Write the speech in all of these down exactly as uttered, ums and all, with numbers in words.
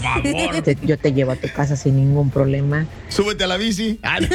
favor. Te- yo te llevo a tu casa sin ningún problema. Súbete a la bici. Ah, no.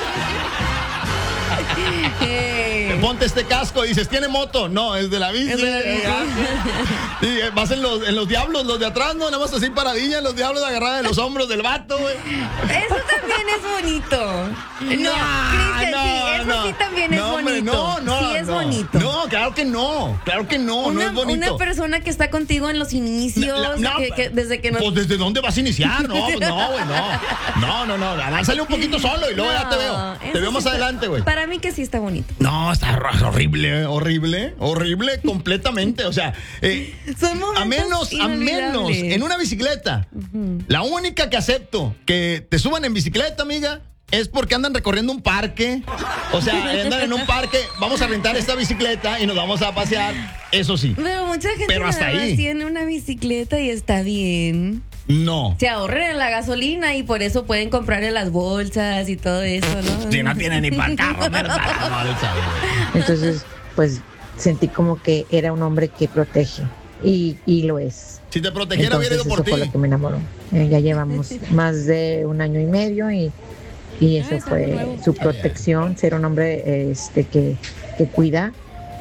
Eh, Ponte este casco y dices, ¿tiene moto? No, es de la bici. Es de la bici. Sí, eh, vas en los, en los diablos, los de atrás, no, nada más así paradilla, los diablos agarrados de los hombros del vato, güey. Eso también es bonito. No, No, Cristian, no, sí, eso no. sí también es No, hombre, bonito. no, no, sí es no. bonito. No, claro que no, claro que no, una, no es bonito. una persona que está contigo en los inicios, La- la- que- que- desde que no... Pues, ¿desde dónde vas a iniciar? No, pues, no, güey, no. No, no, no, avánzale un poquito solo y luego ya te veo. eso Te veo sí más está- adelante, güey. Para mí que sí está bonito. No, está hor- horrible, horrible, horrible completamente. O sea, eh, Son momentos a menos, a menos, inolvidables. en una bicicleta. La única que acepto que te suban en bicicleta, amiga, es porque andan recorriendo un parque. O sea, andan en un parque, vamos a rentar esta bicicleta y nos vamos a pasear. Eso sí. Pero mucha gente Pero hasta nada más ahí. tiene una bicicleta y está bien. No. Se ahorran en la gasolina y por eso pueden comprarle las bolsas y todo eso, ¿no? Si no tiene ni para carro, pero para la bolsa, güey. Entonces, pues sentí como que era un hombre que protege. Y, y lo es. Si te protegiera, hubiera Entonces ido por eso fue ti. lo que me enamoró. Eh, ya llevamos más de un año y medio y, y eso Ah, está fue nuevo. su protección, ser un hombre este que, que cuida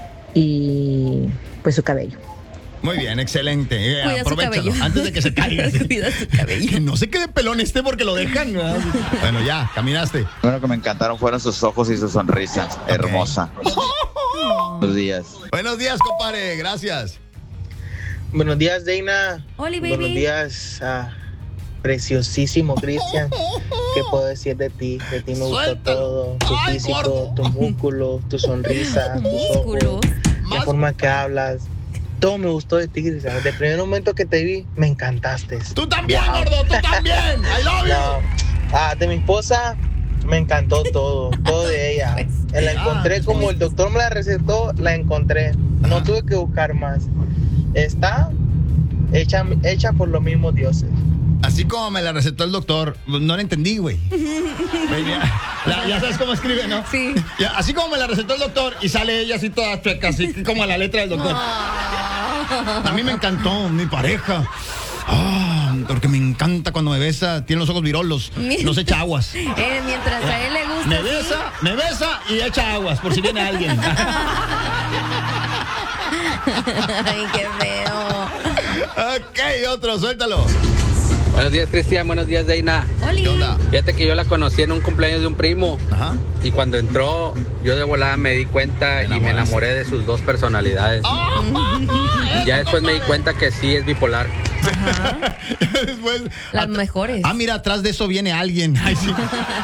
y pues su cabello. Muy bien, excelente. Eh, Cuida su aprovechalo cabello. antes de que se caiga. Cuida su cabello. Que no se quede pelón este porque lo dejan. ¿verdad? Bueno, ya, caminaste. Lo que me encantaron fueron sus ojos y su sonrisa. Hermosa. Buenos días. Buenos días, compadre. Gracias. Buenos días, Deina. Oli, baby. Buenos días, ah, preciosísimo Cristian. ¿Qué puedo decir de ti? De ti me gustó Suéltalo. todo. Tu Ay, físico, gordo. tu músculo, tu sonrisa, tus Músculos. ojos, la Más- forma que hablas. Todo me gustó de ti, Cristian. Desde el primer momento que te vi, me encantaste. Tú también, Wow. gordo. Tú también. I love you. No. Ah, de mi esposa, me encantó todo. Todo de ella. Pues, La encontré Ah, como el doctor me la recetó, la encontré. No Ajá. tuve que buscar más. Está hecha, hecha por los mismos dioses. Así como me la recetó el doctor, no la entendí, güey. Venía- la- ya sabes cómo escribe, ¿no? Sí. Ya, así como me la recetó el doctor y sale ella así toda chueca, así como a la letra del doctor. A mí me encantó, mi pareja. Ah, porque me encanta cuando me besa, tiene los ojos virolos, nos echa aguas. Eh, mientras a él le gusta. Me sí. besa, me besa y echa aguas por si viene alguien. Ay, qué feo. Ok, otro, suéltalo. Buenos días, Cristian. Buenos días, Deina. Oli. ¿Qué onda? Fíjate que yo la conocí en un cumpleaños de un primo Ajá. y cuando entró, yo de volada me di cuenta y me enamoraste. enamoré de sus dos personalidades. Y ya después me di cuenta que sí es bipolar. Después, Las at- mejores. Ah, mira, atrás de eso viene alguien. Ay, sí.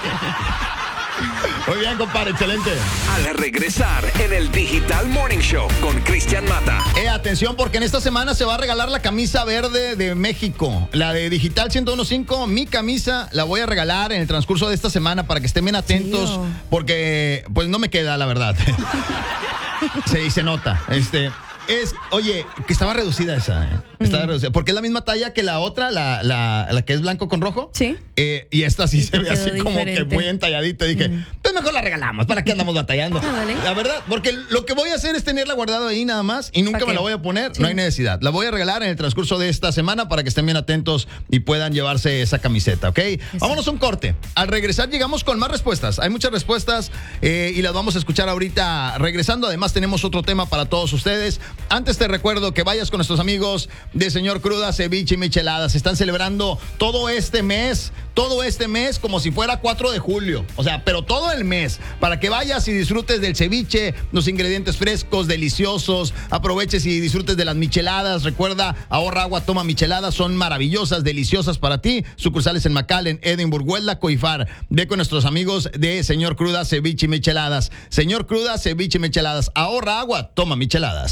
Muy bien, compadre, excelente. Al regresar en el Digital Morning Show con Cristian Mata. Eh, atención, porque en esta semana se va a regalar la camisa verde de México. La de Digital ciento uno punto cinco, mi camisa, la voy a regalar en el transcurso de esta semana para que estén bien atentos, Tío. porque pues no me queda, la verdad. se, se nota. Este. Es, oye, que estaba reducida esa, ¿eh? Estaba reducida. Porque es la misma talla que la otra, la, la, la que es blanco con rojo. Sí. Eh, y esta sí Y se te ve así quedó como que diferente. muy entalladita. Dije, pues mejor la regalamos. ¿Para qué andamos batallando? Ah, vale. La verdad, porque lo que voy a hacer es tenerla guardada ahí nada más y nunca ¿Para me qué? la voy a poner. Sí. No hay necesidad. La voy a regalar en el transcurso de esta semana para que estén bien atentos y puedan llevarse esa camiseta, ¿ok? Vámonos a un corte. Al regresar llegamos con más respuestas. Hay muchas respuestas eh, y las vamos a escuchar ahorita regresando. Además tenemos otro tema para todos ustedes. Antes te recuerdo que vayas con nuestros amigos de Señor Cruda, Ceviche y Micheladas. Están celebrando todo este mes, todo este mes como si fuera cuatro de julio. O sea, pero todo el mes, para que vayas y disfrutes del ceviche, los ingredientes frescos, deliciosos, aproveches y disfrutes de las micheladas. Recuerda, ahorra agua, toma micheladas, son maravillosas, deliciosas para ti. Sucursales en McAllen, Edinburgh, Huelva, Coifar. Ve con nuestros amigos de Señor Cruda, Ceviche y Micheladas. Señor Cruda, Ceviche y Micheladas. Ahorra agua, toma micheladas.